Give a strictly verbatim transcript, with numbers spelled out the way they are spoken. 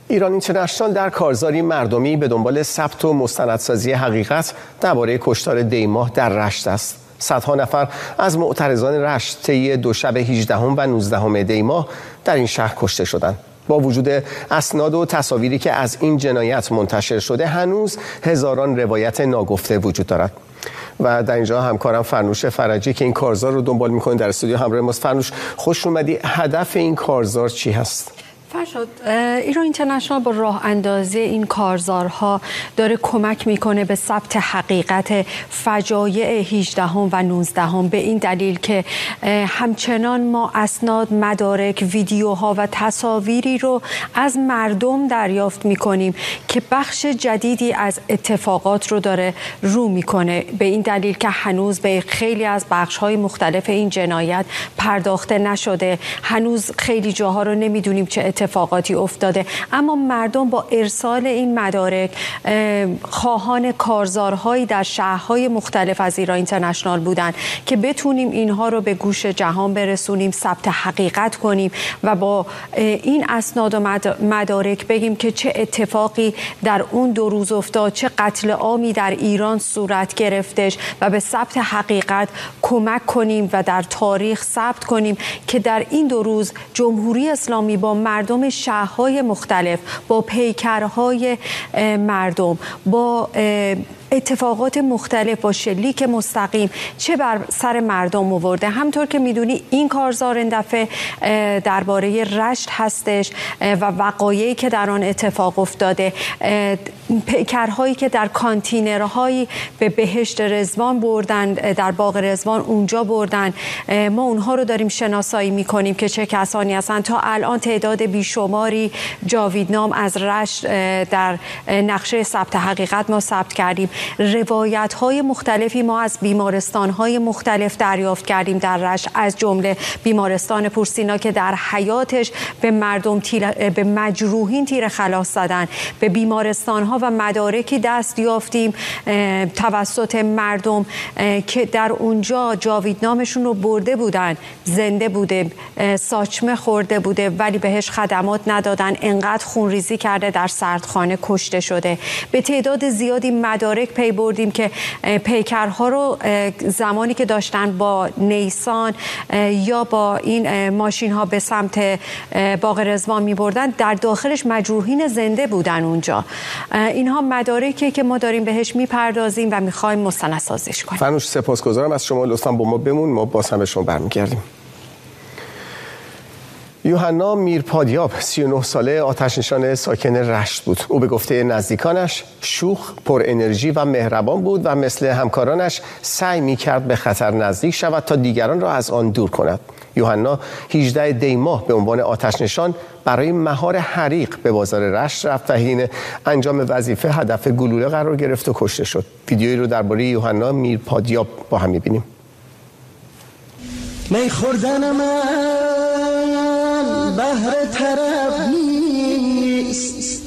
ایران اینترنشنال در کارزاری مردمی به دنبال ثبت و مستندسازی حقیقت درباره کشتار دیماه در رشت است. صدها نفر از معترضان رشت طی دو شب هجدهم و نوزدهم دی ماه در این شهر کشته شدند. با وجود اسناد و تصاویری که از این جنایت منتشر شده، هنوز هزاران روایت ناگفته وجود دارد. و در اینجا همکارم فرنوش فرجی که این کارزار رو دنبال می‌کنه در استودیو همراه ماست. فرنوش، خوش اومدی. هدف این کارزار چی هست؟ فرشاد، ایران اینترنشنال با راه اندازی این کارزارها داره کمک میکنه به ثبت حقیقت فجایع هجدهم و نوزدهم، به این دلیل که همچنان ما اسناد، مدارک، ویدیوها و تصاویری رو از مردم دریافت میکنیم که بخش جدیدی از اتفاقات رو داره رو میکنه، به این دلیل که هنوز به خیلی از بخش‌های مختلف این جنایت پرداخته نشده. هنوز خیلی جاها رو نمیدونیم چه اتفاقاتی افتاده، اما مردم با ارسال این مدارک خواهان کارزارهایی در شهرهای مختلف از ایران اینترنشنال بودن که بتونیم اینها رو به گوش جهان برسونیم، ثبت حقیقت کنیم و با این اسناد و مدارک بگیم که چه اتفاقی در اون دو روز افتاد، چه قتل عامی در ایران صورت گرفتش و به ثبت حقیقت کمک کنیم و در تاریخ ثبت کنیم که در این دو روز جمهوری اسلامی با مردم شهرهای مختلف، با پیکرهای مردم، با اتفاقات مختلف، با شلیک مستقیم چه بر سر مردم آورده. همطور که میدونی این کارزار این دفعه درباره رشت هستش و وقایعی که در آن اتفاق افتاده، پیکرهایی که در کانتینرهایی به بهشت رضوان بردن، در باغ رضوان اونجا بردن، ما اونها رو داریم شناسایی میکنیم که چه کسانی هستن. تا الان تعداد بیشماری جاویدنام از رشت در نقشه ثبت حقیقت ما ثبت کردیم. روایت های مختلفی ما از بیمارستان های مختلف دریافت کردیم در رشت، از جمله بیمارستان پورسینا که در حیاتش به مردم تیر، به مجروحین تیر خلاص زدن. به بیمارستان ها و مدارکی دست یافتیم توسط مردم که در اونجا جاویدنامشون رو برده بودن، زنده بوده، ساچمه خورده بوده ولی بهش خدمات ندادن، انقدر خونریزی کرده در سردخانه کشته شده. به تعداد زیادی مدارک پی بردیم که پیکرها رو زمانی که داشتن با نیسان یا با این ماشین ها به سمت باغ رضوان می بردن، در داخلش مجروحین زنده بودن اونجا. اینها مدارکی که ما داریم بهش می پردازیم و می خواهیم مستندسازیش کنیم. فرنوش، سپاسگزارم از شما. لطفاً با ما بمون، ما باز هم به شما برمیگردیم. یوحنا میرپادیاب سی و نه ساله آتش‌نشان ساکن رشت بود. او به گفته نزدیکانش شوخ، پر انرژی و مهربان بود و مثل همکارانش سعی می‌کرد به خطر نزدیک شود تا دیگران را از آن دور کند. یوحنا هجدهم دی ماه به عنوان آتش‌نشان برای مهار حریق به بازار رشت رفت و حین انجام وظیفه هدف گلوله قرار گرفت و کشته شد. ویدیویی رو درباره یوحنا میرپادیاب با هم می‌بینیم. می خوردن من بهر طرف نیست،